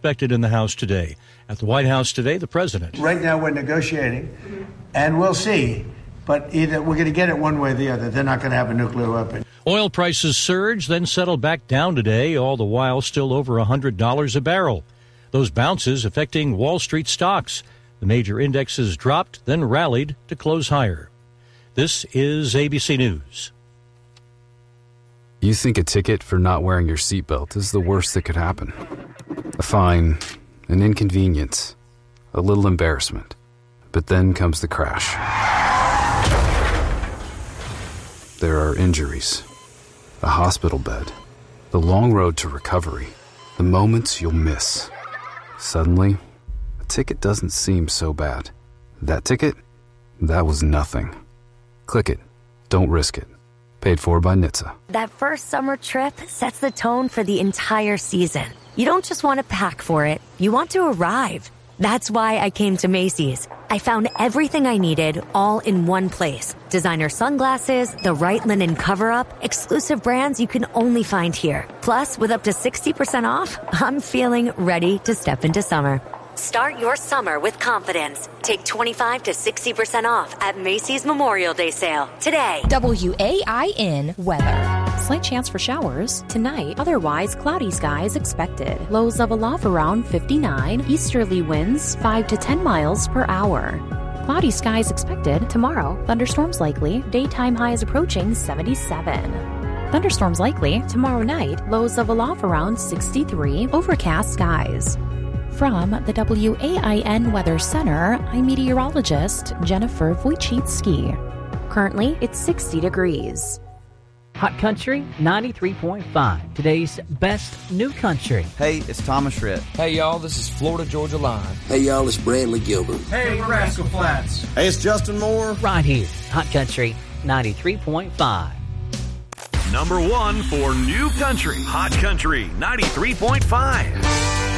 expected in the House today. At the White House today, the president. Right now we're negotiating, and we'll see. But either we're going to get it one way or the other. They're not going to have a nuclear weapon. Oil prices surged, then settled back down today, all the while still over $100 a barrel. Those bounces affecting Wall Street stocks. The major indexes dropped, then rallied to close higher. This is ABC News. You think a ticket for not wearing your seatbelt is the worst that could happen. A fine, an inconvenience, a little embarrassment. But then comes the crash. There are injuries, a hospital bed, the long road to recovery, the moments you'll miss. Suddenly, a ticket doesn't seem so bad. That ticket? That was nothing. Click it. Don't risk it. Paid for by NHTSA. That first summer trip sets the tone for the entire season. You don't just want to pack for it, you want to arrive. That's why I came to Macy's. I found everything I needed all in one place. Designer sunglasses, the right linen cover-up, exclusive brands you can only find here. Plus, with up to 60% off, I'm feeling ready to step into summer. Start your summer with confidence. Take 25 to 60% off at Macy's Memorial Day sale today. WAIN weather. Slight chance for showers tonight. Otherwise, cloudy skies expected. Lows level off around 59. Easterly winds 5 to 10 miles per hour. Cloudy skies expected tomorrow. Thunderstorms likely. Daytime highs approaching 77. Thunderstorms likely tomorrow night. Lows level off around 63. Overcast skies. From the WAIN Weather Center, I'm meteorologist Jennifer Wojcicki. Currently, it's 60 degrees. Hot Country 93.5, today's best new country. Hey, it's Thomas Rhett. Hey, y'all, this is Florida Georgia Line. Hey, y'all, it's Bradley Gilbert. Hey, we're Rascal Flats. Hey, it's Justin Moore. Right here, Hot Country 93.5. Number one for new country, Hot Country 93.5.